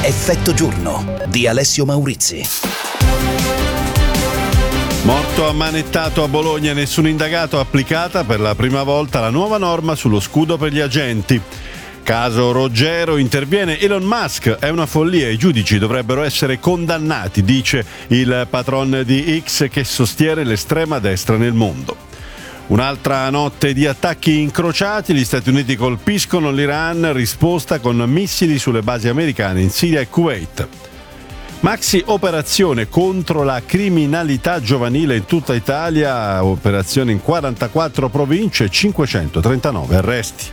Effetto giorno di Alessio Maurizi. Morto ammanettato a Bologna, nessun indagato, applicata per la prima volta la nuova norma sullo scudo per gli agenti. Caso Roggero, interviene Elon Musk, è una follia, i giudici dovrebbero essere condannati, dice il patron di X che sostiene l'estrema destra nel mondo. Un'altra notte di attacchi incrociati, gli Stati Uniti colpiscono l'Iran, risposta con missili sulle basi americane in Siria e Kuwait. Maxi operazione contro la criminalità giovanile in tutta Italia, operazione in 44 province e 539 arresti.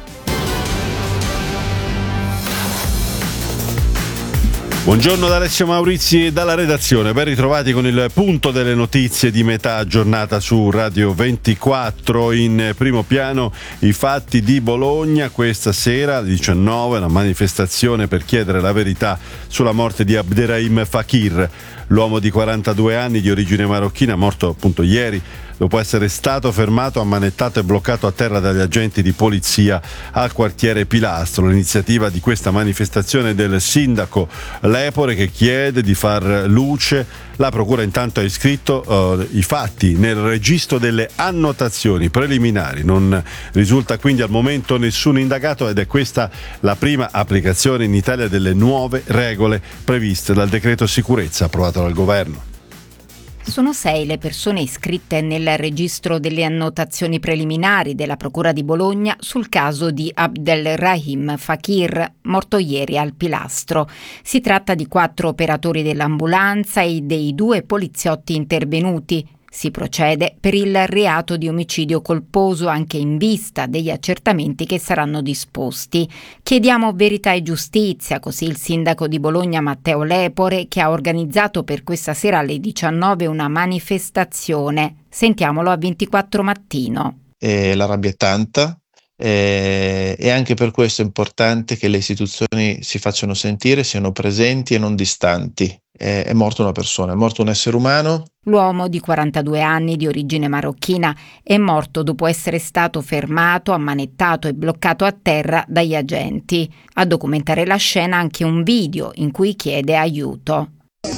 Buongiorno da Alessio Maurizi dalla redazione, ben ritrovati con il punto delle notizie di metà giornata su Radio 24. In primo piano i fatti di Bologna, questa sera alle 19 una manifestazione per chiedere la verità sulla morte di Abderrahim Fakir, l'uomo di 42 anni di origine marocchina, morto appunto ieri dopo essere stato fermato, ammanettato e bloccato a terra dagli agenti di polizia al quartiere Pilastro. L'iniziativa di questa manifestazione del sindaco Lepore che chiede di far luce. La procura intanto ha iscritto i fatti nel registro delle annotazioni preliminari. Non risulta quindi al momento nessun indagato ed è questa la prima applicazione in Italia delle nuove regole previste dal decreto sicurezza approvato dal governo. Sono 6 le persone iscritte nel registro delle annotazioni preliminari della Procura di Bologna sul caso di Abdelrahim Fakir, morto ieri al Pilastro. Si tratta di 4 operatori dell'ambulanza e dei 2 poliziotti intervenuti. Si procede per il reato di omicidio colposo anche in vista degli accertamenti che saranno disposti. Chiediamo verità e giustizia, così il sindaco di Bologna Matteo Lepore, che ha organizzato per questa sera alle 19 una manifestazione. Sentiamolo a 24 Mattino. La rabbia è tanta e anche per questo è importante che le istituzioni si facciano sentire, siano presenti e non distanti. È morta una persona, è morto un essere umano. L'uomo di 42 anni di origine marocchina è morto dopo essere stato fermato, ammanettato e bloccato a terra dagli agenti. A documentare la scena anche un video in cui chiede aiuto.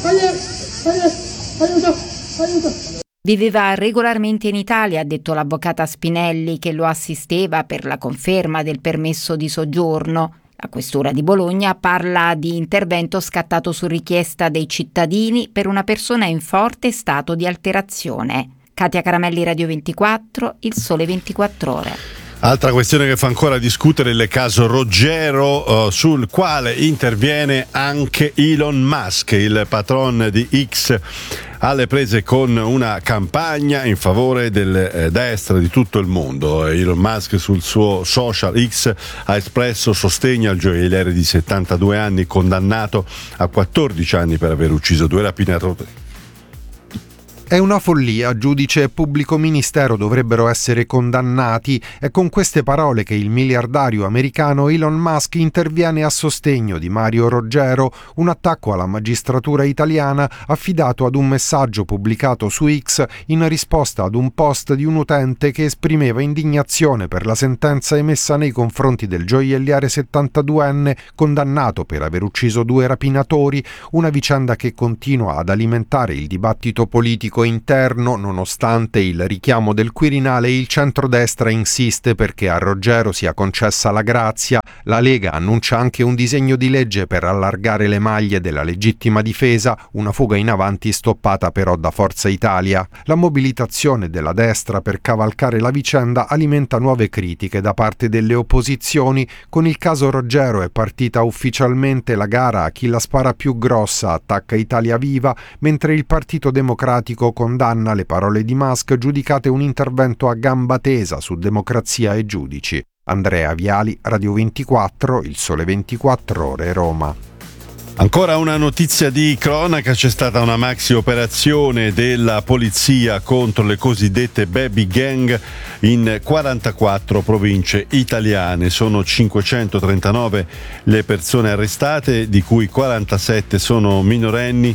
Aiuto. Viveva regolarmente in Italia, ha detto l'avvocata Spinelli, che lo assisteva per la conferma del permesso di soggiorno. La questura di Bologna parla di intervento scattato su richiesta dei cittadini per una persona in forte stato di alterazione. Katia Caramelli, Radio 24, Il Sole 24 Ore. Altra questione che fa ancora discutere il caso Roggero, sul quale interviene anche Elon Musk, il patron di X, alle prese con una campagna in favore del destra di tutto il mondo. Elon Musk sul suo social X ha espresso sostegno al gioielliere di 72 anni condannato a 14 anni per aver ucciso 2 rapinatori. È una follia, giudice e pubblico ministero dovrebbero essere condannati. È con queste parole che il miliardario americano Elon Musk interviene a sostegno di Mario Roggero, un attacco alla magistratura italiana affidato ad un messaggio pubblicato su X in risposta ad un post di un utente che esprimeva indignazione per la sentenza emessa nei confronti del gioielliere 72enne condannato per aver ucciso 2 rapinatori, una vicenda che continua ad alimentare il dibattito politico interno. Nonostante il richiamo del Quirinale, il centrodestra insiste perché a Roggero sia concessa la grazia. La Lega annuncia anche un disegno di legge per allargare le maglie della legittima difesa, una fuga in avanti stoppata però da Forza Italia. La mobilitazione della destra per cavalcare la vicenda alimenta nuove critiche da parte delle opposizioni. Con il caso Roggero è partita ufficialmente la gara a chi la spara più grossa, attacca Italia Viva, mentre il Partito Democratico condanna le parole di Musk giudicate un intervento a gamba tesa su democrazia e giudici. Andrea Viali, Radio 24, Il Sole 24 Ore, Roma. Ancora una notizia di cronaca, c'è stata una maxi operazione della polizia contro le cosiddette baby gang in 44 province italiane. Sono 539 le persone arrestate, di cui 47 sono minorenni,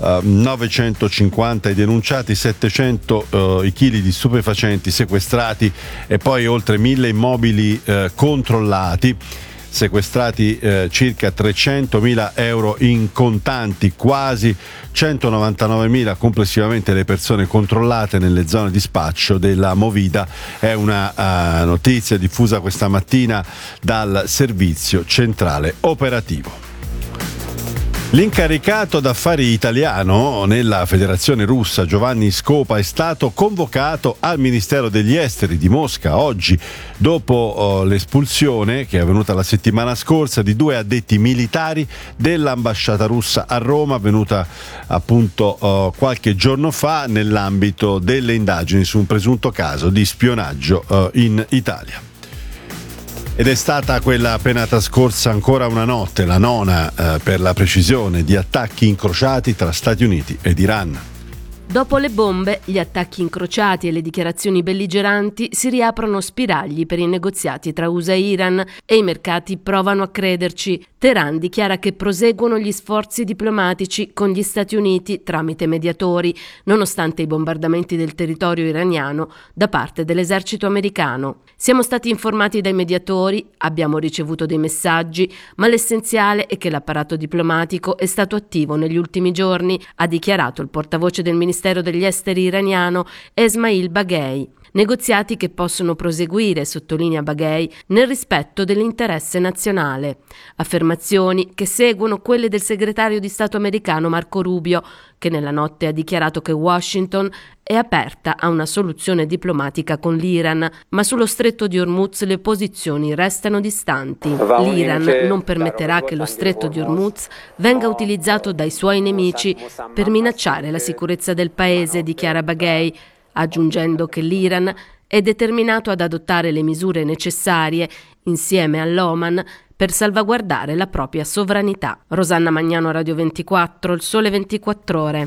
950 i denunciati, 700 i chili di stupefacenti sequestrati e poi oltre 1000 immobili controllati. sequestrati circa 300.000 euro in contanti, quasi 199.000 complessivamente le persone controllate nelle zone di spaccio della Movida. È una notizia diffusa questa mattina dal Servizio Centrale Operativo. L'incaricato d'affari italiano nella Federazione Russa, Giovanni Scopa, è stato convocato al Ministero degli Esteri di Mosca oggi, dopo l'espulsione che è avvenuta la settimana scorsa di 2 addetti militari dell'ambasciata russa a Roma, avvenuta appunto qualche giorno fa nell'ambito delle indagini su un presunto caso di spionaggio in Italia. Ed è stata quella appena trascorsa ancora una notte, la nona per la precisione, di attacchi incrociati tra Stati Uniti ed Iran. Dopo le bombe, gli attacchi incrociati e le dichiarazioni belligeranti si riaprono spiragli per i negoziati tra USA e Iran e i mercati provano a crederci. Teheran dichiara che proseguono gli sforzi diplomatici con gli Stati Uniti tramite mediatori, nonostante i bombardamenti del territorio iraniano da parte dell'esercito americano. Siamo stati informati dai mediatori, abbiamo ricevuto dei messaggi, ma l'essenziale è che l'apparato diplomatico è stato attivo negli ultimi giorni, ha dichiarato il portavoce del Ministero degli Esteri iraniano Esmail Baghei. Negoziati che possono proseguire, sottolinea Baghei, nel rispetto dell'interesse nazionale. Affermazioni che seguono quelle del segretario di Stato americano Marco Rubio, che nella notte ha dichiarato che Washington è aperta a una soluzione diplomatica con l'Iran, ma sullo stretto di Hormuz le posizioni restano distanti. L'Iran non permetterà che lo stretto di Hormuz venga utilizzato dai suoi nemici per minacciare la sicurezza del paese, dichiara Baghei, aggiungendo che l'Iran è determinato ad adottare le misure necessarie, insieme all'Oman, per salvaguardare la propria sovranità. Rosanna Magnano, Radio 24, Il Sole 24 Ore.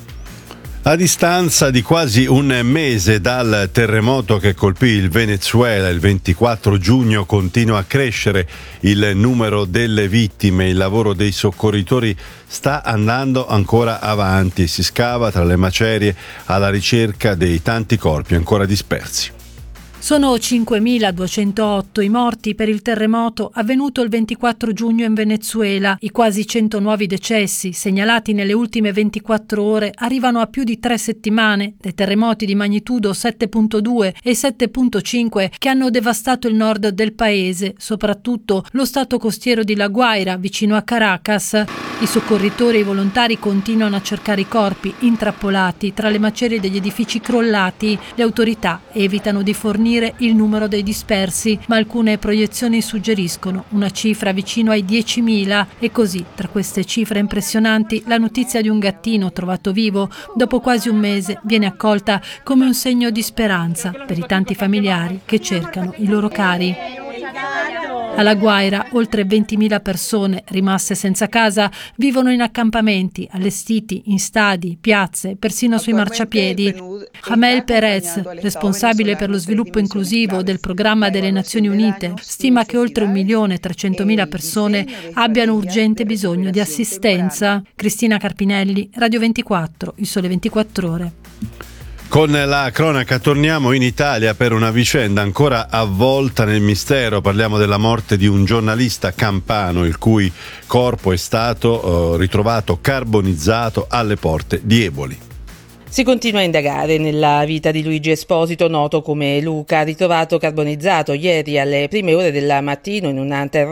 A distanza di quasi un mese dal terremoto che colpì il Venezuela il 24 giugno continua a crescere il numero delle vittime. Il lavoro dei soccorritori sta andando ancora avanti e si scava tra le macerie alla ricerca dei tanti corpi ancora dispersi. Sono 5.208 i morti per il terremoto avvenuto il 24 giugno in Venezuela. I quasi 100 nuovi decessi segnalati nelle ultime 24 ore arrivano a più di 3 settimane dai terremoti di magnitudo 7.2 e 7.5 che hanno devastato il nord del paese, soprattutto lo stato costiero di La Guaira, vicino a Caracas. I soccorritori e i volontari continuano a cercare i corpi intrappolati tra le macerie degli edifici crollati. Le autorità evitano di fornire il numero dei dispersi, ma alcune proiezioni suggeriscono una cifra vicino ai 10.000 e così, tra queste cifre impressionanti, la notizia di un gattino trovato vivo dopo quasi un mese viene accolta come un segno di speranza per i tanti familiari che cercano i loro cari. A La Guaira, oltre 20.000 persone rimaste senza casa vivono in accampamenti allestiti in stadi, piazze, persino sui marciapiedi. Jamel Perez, responsabile per lo sviluppo inclusivo del programma delle Nazioni Unite, stima che oltre 1.300.000 persone abbiano urgente bisogno di assistenza. Cristina Carpinelli, Radio 24, Il Sole 24 Ore. Con la cronaca torniamo in Italia per una vicenda ancora avvolta nel mistero. Parliamo della morte di un giornalista campano il cui corpo è stato ritrovato carbonizzato alle porte di Eboli. Si continua a indagare nella vita di Luigi Esposito, noto come Luca, ritrovato carbonizzato ieri alle prime ore del mattino in un terreno